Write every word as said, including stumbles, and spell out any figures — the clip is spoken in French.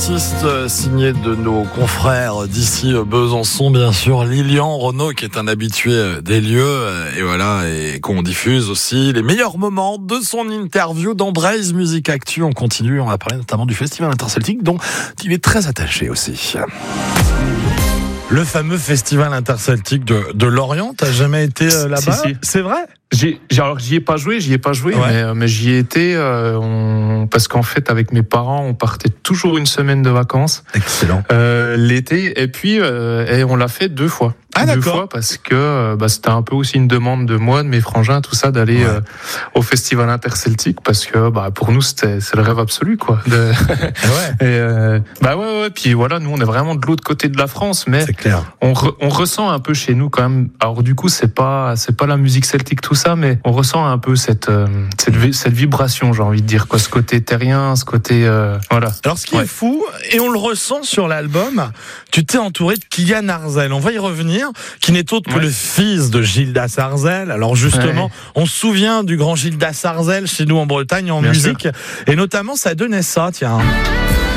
artiste signé de nos confrères d'ici Besançon, bien sûr, Lilian Renaud, qui est un habitué des lieux, et voilà, et qu'on diffuse aussi les meilleurs moments de son interview dans Braise Musique Actu. On continue, on va parler notamment du Festival Interceltique, dont il est très attaché aussi. Le fameux Festival Interceltique de, de Lorient, t'as jamais été euh, là-bas? Si, si. C'est vrai? J'ai, alors j'y ai pas joué, j'y ai pas joué, ouais. mais, mais j'y ai été euh, on, parce qu'en fait avec mes parents on partait toujours une semaine de vacances. Excellent. Euh, l'été et puis euh, et on l'a fait deux fois. Ah, deux d'accord. fois parce que bah, c'était un peu aussi une demande de moi, de mes frangins, tout ça, d'aller ouais. euh, au Festival Interceltique parce que bah pour nous c'était c'est le rêve absolu quoi. De... ouais. Et euh, bah ouais ouais puis voilà, nous on est vraiment de l'autre côté de la France, mais c'est clair. On re, on ressent un peu chez nous quand même. Alors du coup c'est pas c'est pas la musique celtique tout ça, mais on ressent un peu cette euh, cette, cette vibration, j'ai envie de dire quoi, ce côté terrien, ce côté euh, voilà. Alors ce qui ouais. est fou, et on le ressent sur l'album, tu t'es entouré de Kylian Arzel. On va y revenir, qui n'est autre que ouais. le fils de Gildas Arzel. Alors justement, ouais. on se souvient du grand Gildas Arzel chez nous en Bretagne en Bien musique, sûr. Et notamment ça donnait ça, tiens.